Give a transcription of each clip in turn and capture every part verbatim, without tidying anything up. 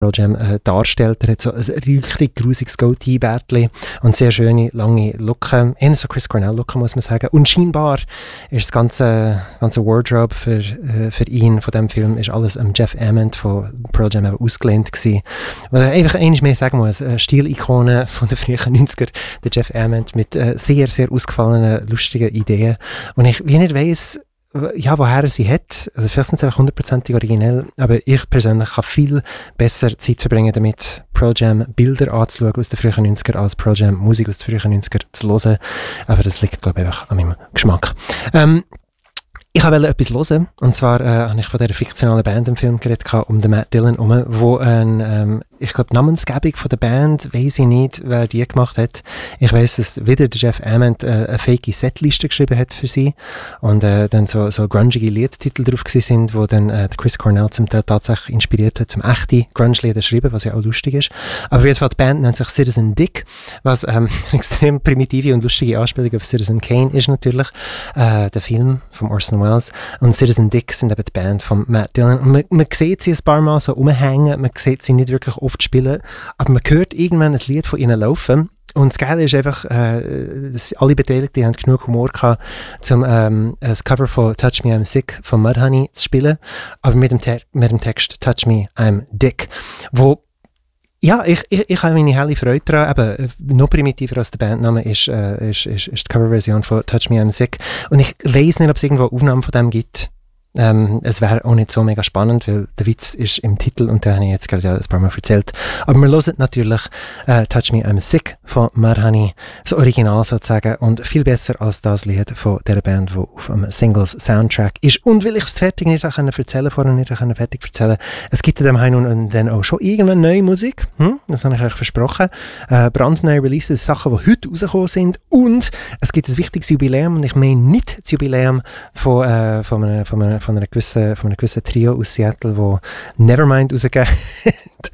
Pearl Jam äh, darstellt. Er hat so ein richtig grusiges Goatee-Bärtchen und sehr schöne, lange Locken. Eher so Chris Cornell-Locken, muss man sagen. Und scheinbar ist das ganze, ganze Wardrobe für, äh, für ihn von diesem Film ist alles am Jeff Ament von Pearl Jam ausgelehnt gewesen. Weil er einfach eines mehr sagen muss, eine Stilikone von den frühen neunziger, der Jeff Ament mit äh, sehr, sehr ausgefallenen, lustigen Ideen. Und ich wie nicht weiss, ja, woher er sie hat. Also vielleicht sind sie einfach hundertprozentig originell, aber ich persönlich kann viel besser Zeit verbringen damit, Pearl Jam Bilder anzuschauen aus den frühen neunziger als Pearl Jam Musik aus den frühen neunziger zu hören. Aber das liegt, glaube ich, einfach an meinem Geschmack. Ähm, Ich wollte etwas hören, und zwar äh, habe ich von dieser fiktionalen Band im Film geredet, um den Matt Dillon herum, wo ein, ähm, ich glaube, die Namensgebung von der Band, weiss ich nicht, wer die gemacht hat. Ich weiss, dass wieder der Jeff Ament äh, eine fake Setliste geschrieben hat für sie und äh, dann so, so grungige Liedtitel drauf gewesen sind, wo dann äh, Chris Cornell zum Teil tatsächlich inspiriert hat, zum echte Grunge-Lieder zu schreiben, was ja auch lustig ist. Aber auf jeden Fall, die Band nennt sich Citizen Dick, was ähm, eine extrem primitive und lustige Anspielung auf Citizen Kane ist natürlich, äh, der Film von Orson Welles. Und Citizen Dick sind eben die Band von Matt Dillon. Und man, man sieht sie ein paar Mal so rumhängen, man sieht sie nicht wirklich oft spielen, aber man hört irgendwann ein Lied von ihnen laufen. Und das Geile ist einfach, äh, dass alle Beteiligten haben genug Humor gehabt, um ähm, das Cover von Touch Me I'm Sick von Mudhoney zu spielen, aber mit dem, Te- mit dem Text Touch Me I'm Dick, wo ja, ich, ich, ich habe meine helle Freude daran. Eben, noch primitiver als der Bandname ist, äh, ist, ist, ist die Coverversion von Touch Me I'm Sick. Und ich weiss nicht, ob es irgendwo Aufnahmen von dem gibt. Ähm, es wäre auch nicht so mega spannend, weil der Witz ist im Titel und den habe ich jetzt gerade ja ein paar Mal erzählt. Aber wir hören natürlich äh, Touch Me I'm Sick von Mudhoney, das Original sozusagen, und viel besser als das Lied von der Band, das auf einem Singles-Soundtrack ist. Und weil ich es fertig nicht erzählen konnte, vorher nicht fertig erzählen, es gibt in dem Heim und dann auch schon irgendwann neue Musik, hm? Das habe ich euch versprochen, äh, brandneue Releases, Sachen, die heute rausgekommen sind, und es gibt ein wichtiges Jubiläum, und ich meine nicht das Jubiläum von, äh, von einem, von einem von einer gewissen, von einem gewissen Trio aus Seattle, wo Nevermind rausgegeben hat.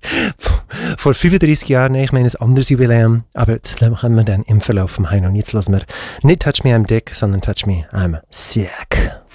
Vor fünfunddreissig Jahren, ich meine ein anderes Jubiläum, aber das können wir dann im Verlauf vom Heino. Jetzt lassen wir nicht Touch Me I'm Dick, sondern Touch Me I'm Sick.